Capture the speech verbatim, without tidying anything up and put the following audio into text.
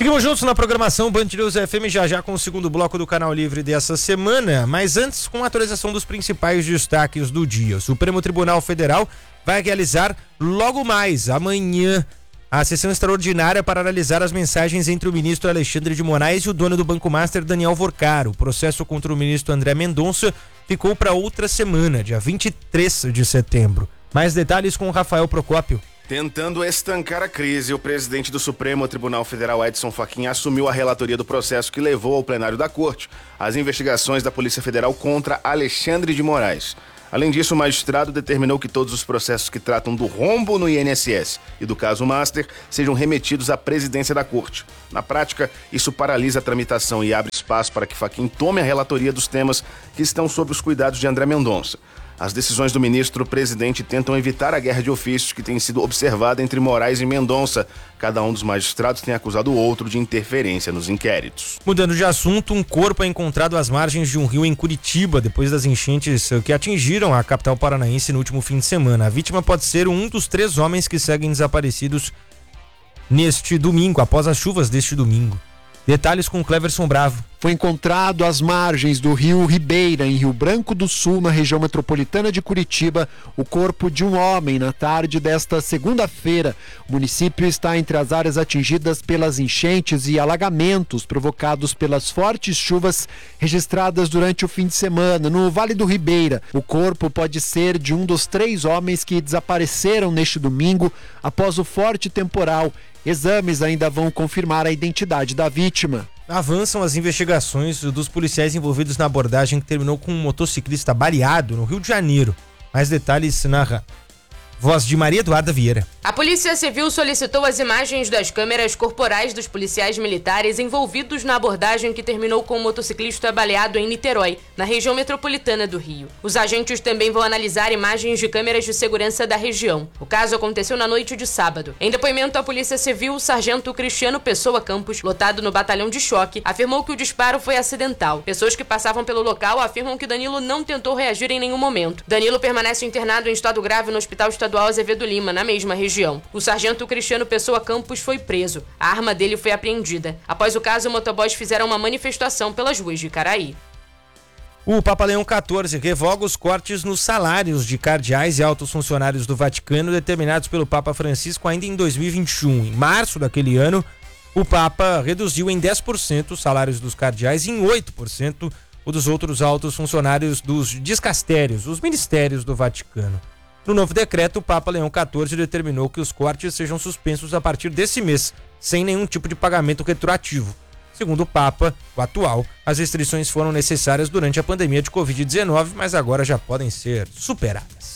Seguimos juntos na programação Band News F M, já já com o segundo bloco do Canal Livre dessa semana, mas antes com a atualização dos principais destaques do dia. O Supremo Tribunal Federal vai realizar logo mais, amanhã, a sessão extraordinária para analisar as mensagens entre o ministro Alexandre de Moraes e o dono do Banco Master, Daniel Vorcaro. O processo contra o ministro André Mendonça ficou para outra semana, dia vinte e três de setembro. Mais detalhes com o Rafael Procópio. Tentando estancar a crise, o presidente do Supremo Tribunal Federal, Edson Fachin, assumiu a relatoria do processo que levou ao plenário da Corte as investigações da Polícia Federal contra Alexandre de Moraes. Além disso, o magistrado determinou que todos os processos que tratam do rombo no I N S S e do caso Master sejam remetidos à presidência da Corte. Na prática, isso paralisa a tramitação e abre espaço para que Fachin tome a relatoria dos temas que estão sob os cuidados de André Mendonça. As decisões do ministro-presidente tentam evitar a guerra de ofícios que tem sido observada entre Moraes e Mendonça. Cada um dos magistrados tem acusado o outro de interferência nos inquéritos. Mudando de assunto, um corpo é encontrado às margens de um rio em Curitiba, depois das enchentes que atingiram a capital paranaense no último fim de semana. A vítima pode ser um dos três homens que seguem desaparecidos neste domingo, após as chuvas deste domingo. Detalhes com Cleverson Bravo. Foi encontrado às margens do rio Ribeira, em Rio Branco do Sul, na região metropolitana de Curitiba, o corpo de um homem na tarde desta segunda-feira. O município está entre as áreas atingidas pelas enchentes e alagamentos provocados pelas fortes chuvas registradas durante o fim de semana no Vale do Ribeira. O corpo pode ser de um dos três homens que desapareceram neste domingo após o forte temporal. Exames ainda vão confirmar a identidade da vítima. Avançam as investigações dos policiais envolvidos na abordagem que terminou com um motociclista baleado no Rio de Janeiro. Mais detalhes na voz de Maria Eduarda Vieira. A Polícia Civil solicitou as imagens das câmeras corporais dos policiais militares envolvidos na abordagem que terminou com um motociclista baleado em Niterói, na região metropolitana do Rio. Os agentes também vão analisar imagens de câmeras de segurança da região. O caso aconteceu na noite de sábado. Em depoimento à Polícia Civil, o sargento Cristiano Pessoa Campos, lotado no batalhão de choque, afirmou que o disparo foi acidental. Pessoas que passavam pelo local afirmam que Danilo não tentou reagir em nenhum momento. Danilo permanece internado em estado grave no Hospital Estadual Azevedo Lima, na mesma região. O sargento Cristiano Pessoa Campos foi preso. A arma dele foi apreendida. Após o caso, motoboys fizeram uma manifestação pelas ruas de Caraí. O Papa Leão quatorze revoga os cortes nos salários de cardeais e altos funcionários do Vaticano determinados pelo Papa Francisco ainda em dois mil e vinte e um. Em março daquele ano, o Papa reduziu em dez por cento os salários dos cardeais e em oito por cento o dos outros altos funcionários dos discastérios, os ministérios do Vaticano. No novo decreto, o Papa Leão quatorze determinou que os cortes sejam suspensos a partir desse mês, sem nenhum tipo de pagamento retroativo. Segundo o Papa, o atual, as restrições foram necessárias durante a pandemia de covid dezenove, mas agora já podem ser superadas.